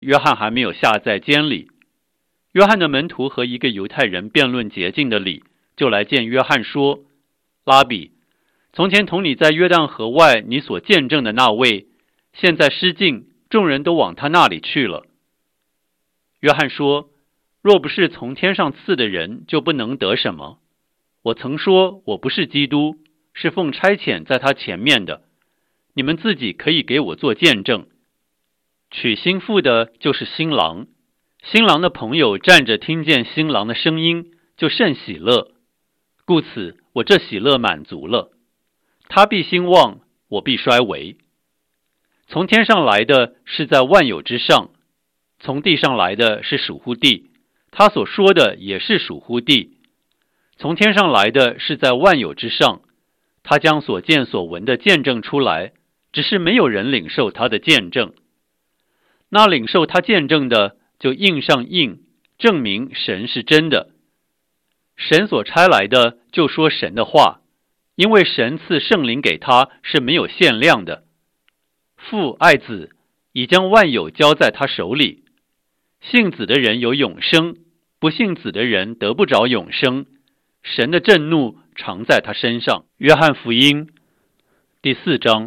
约翰还没有下在监里。约翰的门徒和一个犹太人辩论洁净的理，就来见约翰说：拉比，从前同你在约旦河外你所见证的那位，现在失禁，众人都往他那里去了。约翰说：若不是从天上赐的人，就不能得什么。我曾说我不是基督，是奉差遣在他前面的，你们自己可以给我做见证。娶新妇的就是新郎，新郎的朋友站着听见新郎的声音，就甚喜乐，故此我这喜乐满足了。他必兴旺，我必衰微。从天上来的是在万有之上，从地上来的是属乎地，他所说的也是属乎地。从天上来的是在万有之上，他将所见所闻的见证出来，只是没有人领受他的见证。那领受他见证的，就印上印，证明神是真的。神所差来的，就说神的话，因为神赐圣灵给他是没有限量的。父爱子，已将万有交在他手里。信子的人有永生，不信子的人得不着永生。神的震怒常在他身上。约翰福音第4章。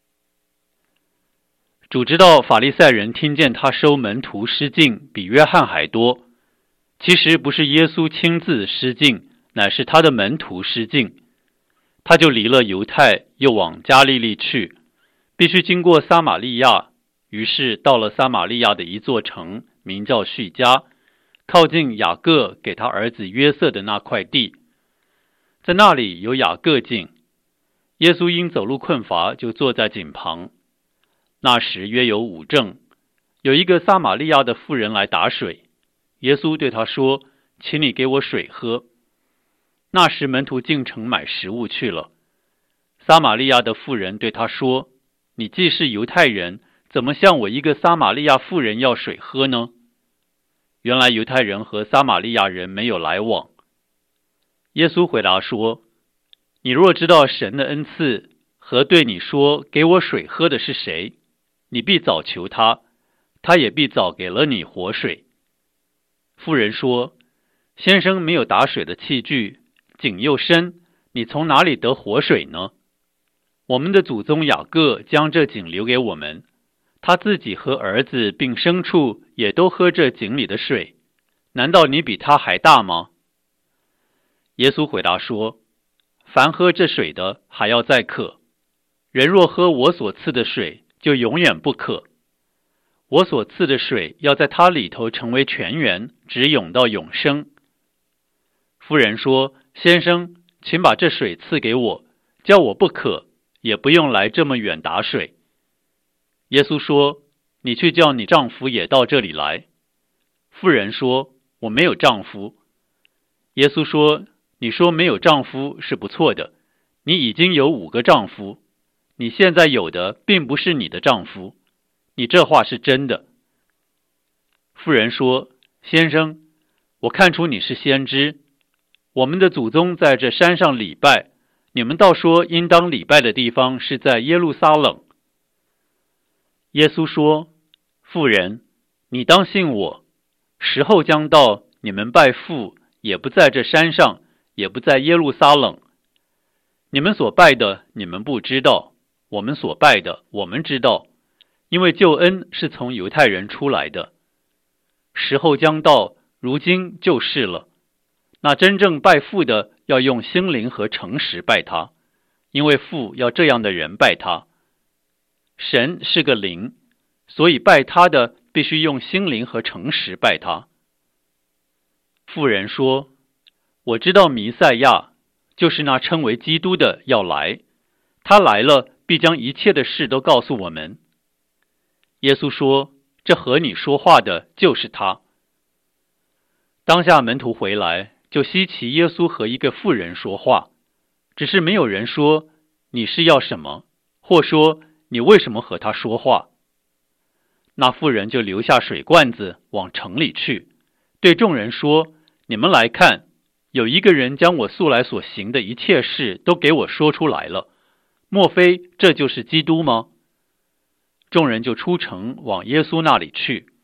主知道法利赛人听见他收门徒失禁比约翰还多，其实不是耶稣亲自失禁，乃是他的门徒失禁。他就离了犹太，又往加利利去，必须经过撒玛利亚，于是到了撒玛利亚的一座城，名叫叙加，靠近雅各给他儿子约瑟的那块地。在那里有雅各井，耶稣因走路困乏，就坐在井旁。那时约有午正，有一个撒玛利亚的妇人来打水，耶稣对他说：请你给我水喝。那时门徒进城买食物去了。撒玛利亚的妇人对他说：你既是犹太人，怎么向我一个撒玛利亚妇人要水喝呢？原来犹太人和撒玛利亚人没有来往。耶稣回答说：你若知道神的恩赐和对你说给我水喝的是谁，你必早求他，他也必早给了你活水。妇人说：先生没有打水的器具，井又深，你从哪里得活水呢？我们的祖宗雅各将这井留给我们，他自己和儿子并牲畜也都喝这井里的水，难道你比他还大吗？耶稣回答说：凡喝这水的还要再渴，人若喝我所赐的水，就永远不渴。我所赐的水要在他里头成为泉源，直涌到永生。妇人说：先生，请把这水赐给我，叫我不渴，也不用来这么远打水。耶稣说：你去叫你丈夫也到这里来。妇人说：我没有丈夫。耶稣说：你说没有丈夫是不错的，你已经有5个丈夫，你现在有的并不是你的丈夫，你这话是真的。妇人说：先生，我看出你是先知，我们的祖宗在这山上礼拜，你们倒说应当礼拜的地方是在耶路撒冷。耶稣说：妇人，你当信我，时候将到，你们拜父也不在这山上，也不在耶路撒冷。你们所拜的你们不知道，我们所拜的我们知道，因为救恩是从犹太人出来的。时候将到，如今就是了。那真正拜父的要用心灵和诚实拜他，因为父要这样的人拜他。神是个灵，所以拜他的必须用心灵和诚实拜他。妇人说：我知道弥赛亚，就是那称为基督的要来，他来了，必将一切的事都告诉我们。耶稣说：这和你说话的就是他。当下门徒回来，就稀奇耶稣和一个妇人说话，只是没有人说你是要什么，或说你为什么和他说话。那妇人就留下水罐子往城里去，对众人说：你们来看，有一个人将我素来所行的一切事都给我说出来了，莫非这就是基督吗？众人就出城往耶稣那里去。